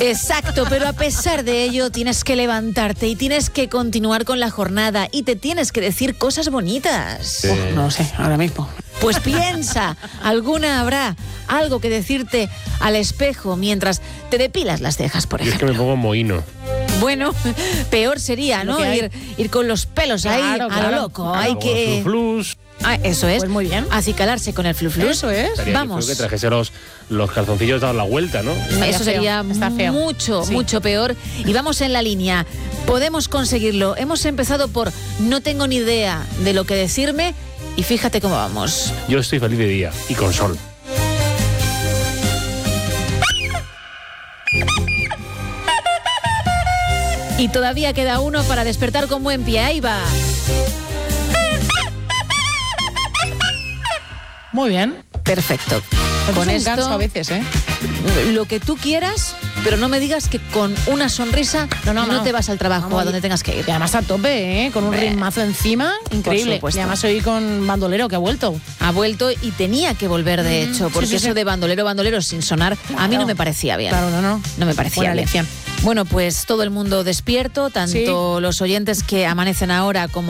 Exacto, pero a pesar de ello tienes que levantarte y tienes que continuar con la jornada y te tienes que decir cosas bonitas. No lo sé, ahora mismo. Pues piensa, alguna habrá algo que decirte al espejo mientras te depilas las cejas, por Y es que ejemplo. me pongo mohino. Bueno, peor sería, ¿no? Ir con los pelos ahí a lo loco. Hay que... Flus. Eso es. Pues muy bien. Acicalarse con el fluflus. Eso es. Vamos. Que trajese los calzoncillos dados la vuelta, ¿no? Eso sería feo. mucho peor. Y vamos en la línea. Podemos conseguirlo. Hemos empezado por no tengo ni idea de lo que decirme y fíjate cómo vamos. Yo estoy feliz de día y con sol. Y todavía queda uno para despertar con buen pie. Ahí va. Muy bien. Perfecto. Con Es un ganso esto, a veces, ¿eh? lo que tú quieras, pero no me digas que con una sonrisa no te vas al trabajo, Vamos, a donde tengas que ir. Y además a tope, ¿eh? Con un ritmazo encima, increíble. supuesto. Y además hoy con bandolero que ha vuelto. Ha vuelto y tenía que volver, de hecho, porque sí. eso de bandolero sin sonar, a mí no me parecía bien. Claro, no. No me parecía Buena bien. elección. Bueno, pues todo el mundo despierto, tanto los oyentes que amanecen ahora como